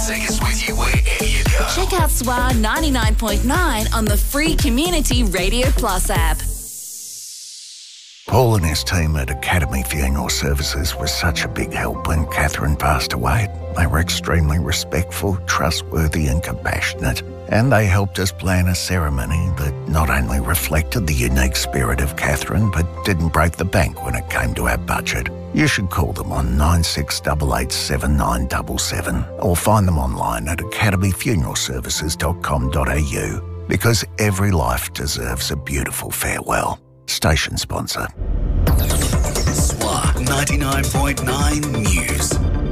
take us with you wherever you go. Check out SWA 99.9 on the free Community Radio Plus app. Paul and his team at Academy Funeral Services was such a big help when Catherine passed away. They were extremely respectful, trustworthy and compassionate. And they helped us plan a ceremony that not only reflected the unique spirit of Catherine, but didn't break the bank when it came to our budget. You should call them on 96887977 or find them online at academyfuneralservices.com.au, because every life deserves a beautiful farewell. Station sponsor. SWA 99.9 News.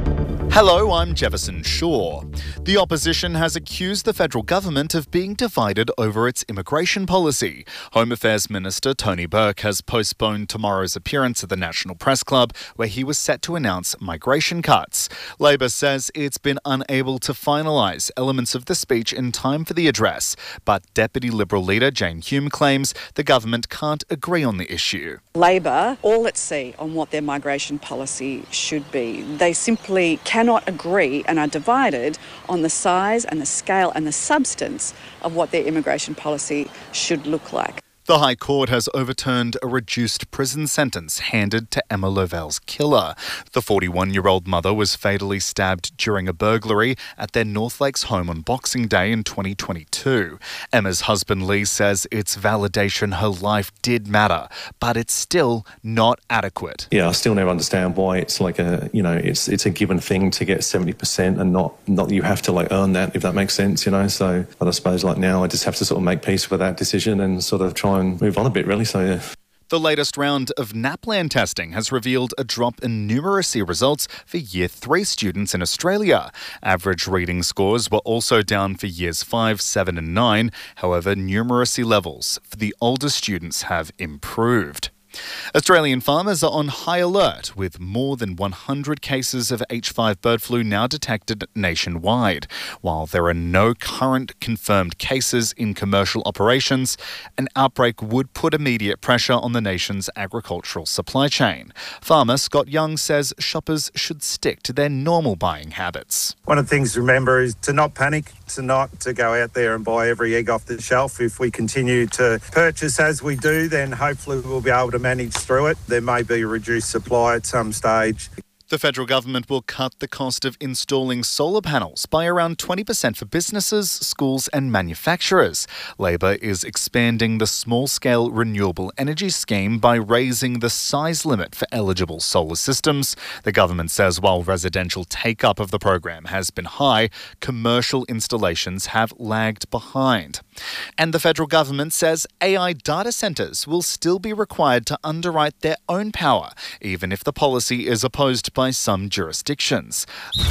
Hello, I'm Jefferson Shaw. The opposition has accused the federal government of being divided over its immigration policy. Home Affairs Minister Tony Burke has postponed tomorrow's appearance at the National Press Club, where he was set to announce migration cuts. Labor says it's been unable to finalise elements of the speech in time for the address, but Deputy Liberal leader Jane Hume claims the government can't agree on the issue. Labor all at sea on what their migration policy should be. They simply cannot agree and are divided on the size and the scale and the substance of what their immigration policy should look like. The High Court has overturned a reduced prison sentence handed to Emma Lovell's killer. The 41-year-old mother was fatally stabbed during a burglary at their North Lakes home on Boxing Day in 2022. Emma's husband Lee says it's validation her life did matter, but it's still not adequate. Yeah, I still never understand why it's like it's a given thing to get 70% and not you have to earn that, if that makes sense, So, but I suppose now I just have to sort of make peace with that decision and sort of try and move on a bit, really. So, yeah. The latest round of NAPLAN testing has revealed a drop in numeracy results for Year 3 students in Australia. Average reading scores were also down for Years 5, 7 and 9. However, numeracy levels for the older students have improved. Australian farmers are on high alert, with more than 100 cases of H5 bird flu now detected nationwide. While there are no current confirmed cases in commercial operations, an outbreak would put immediate pressure on the nation's agricultural supply chain. Farmer Scott Young says shoppers should stick to their normal buying habits. One of the things to remember is to not panic, to go out there and buy every egg off the shelf. If we continue to purchase as we do, then hopefully we'll be able to manage through it. There may be a reduced supply at some stage. The federal government will cut the cost of installing solar panels by around 20% for businesses, schools and manufacturers. Labor is expanding the small-scale renewable energy scheme by raising the size limit for eligible solar systems. The government says while residential take-up of the program has been high, commercial installations have lagged behind. And the federal government says AI data centres will still be required to underwrite their own power, even if the policy is opposed by some jurisdictions.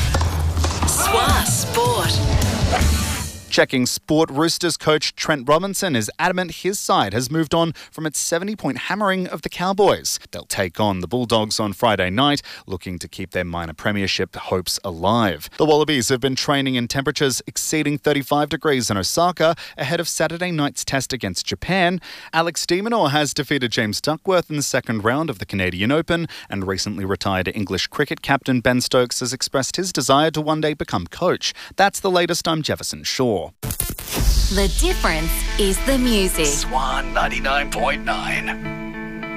SWA Sport. Checking sport, Roosters coach Trent Robinson is adamant his side has moved on from its 70-point hammering of the Cowboys. They'll take on the Bulldogs on Friday night, looking to keep their minor premiership hopes alive. The Wallabies have been training in temperatures exceeding 35 degrees in Osaka ahead of Saturday night's test against Japan. Alex de Minaur has defeated James Duckworth in the second round of the Canadian Open, and recently retired English cricket captain Ben Stokes has expressed his desire to one day become coach. That's the latest. I'm Jefferson Shaw. The difference is the music. SWA 99.9.